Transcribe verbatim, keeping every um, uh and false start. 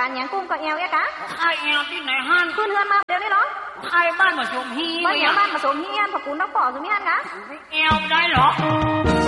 การอย่างกุ้งก็เอวเอ๊ะกะใครเอวที่ไหนฮั่นขึ้นเฮือนมาเดี๋ยวนี้เหรอใครบ้านผสมฮีบ้านอย่างบ้านผสมเฮียนพอกูนกปอสมเฮียนกะเอวได้เหรอ